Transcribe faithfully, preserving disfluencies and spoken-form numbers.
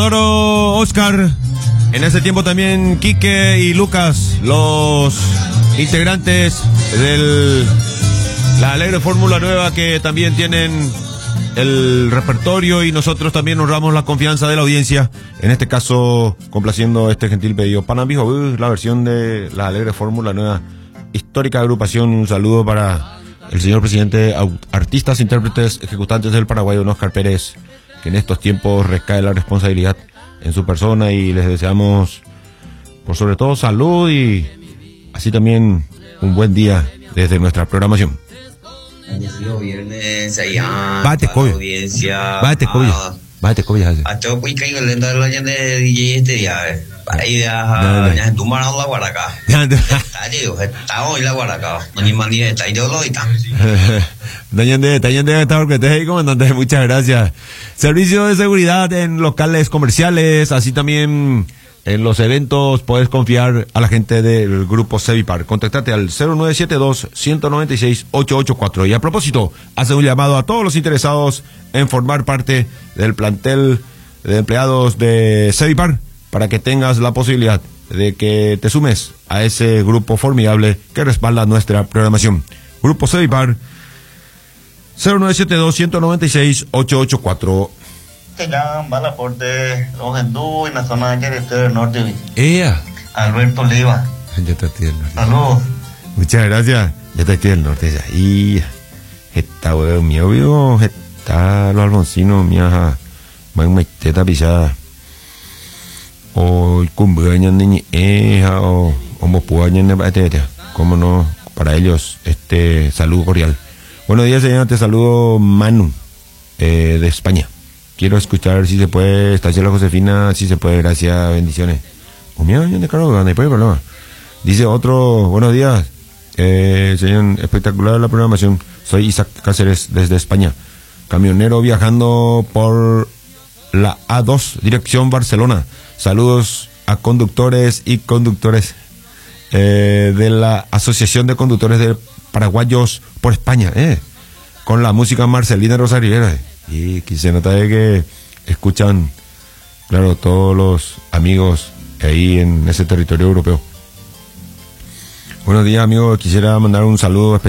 Toro, Oscar, en ese tiempo también Quique y Lucas, los integrantes de la alegre fórmula nueva que también tienen el repertorio, y nosotros también honramos la confianza de la audiencia, en este caso complaciendo este gentil pedido. Panambijo, la versión de la alegre fórmula nueva, histórica agrupación. Un saludo para el señor presidente, artistas, intérpretes, ejecutantes del Paraguay, don Oscar Pérez, que en estos tiempos recae la responsabilidad en su persona, y les deseamos por sobre todo salud y así también un buen día desde nuestra programación. Bendecido viernes allá, Bate para COVID. la audiencia. Bate COVID. Bate COVID. A todo muy caigo lento de la gente de D J este día, eh. Para ir No, a no. ya tomar la guaraca. Está digo, está hoy la guaraca. No ni manía está y todo está. Dañande, Dañande, está comandante, muchas gracias. Servicio de seguridad en locales comerciales, así también en los eventos. Puedes confiar a la gente del grupo Sevipar. Contactate al cero nueve siete dos, uno nueve seis, ocho ocho cuatro. Y a propósito, hace un llamado a todos los interesados en formar parte del plantel de empleados de Sevipar, para que tengas la posibilidad de que te sumes a ese grupo formidable que respalda nuestra programación. Grupo Sevipar, cero nueve siete dos, uno nueve seis, ocho ocho cuatro. Que ya va el aporte los hindú en la zona de del norte. ¡Ea! Alberto Oliva. Ya te estoy del norte. Saludos. Muchas gracias. Ya te estoy del norte. Y está huevo mío, vivo. Está los alfoncinos, mía. Más teta pisada. O cumpleaños niña eja o como puaña en el cómo no, para ellos este saludo cordial. Buenos días, señor, te saludo Manu, eh, de España. Quiero escuchar si se puede, está la Josefina, si se puede, gracias, bendiciones. O mía, de caro, no hay problema. Dice otro, buenos días, eh, señor, espectacular la programación. Soy Isaac Cáceres desde España, camionero viajando por la A dos, dirección Barcelona. Saludos a conductores y conductores eh, de la Asociación de Conductores de Paraguayos por España, eh, con la música Marcelina Rosario. Eh. Y que se nota de que escuchan, claro, todos los amigos ahí en ese territorio europeo. Buenos días, amigos. Quisiera mandar un saludo especial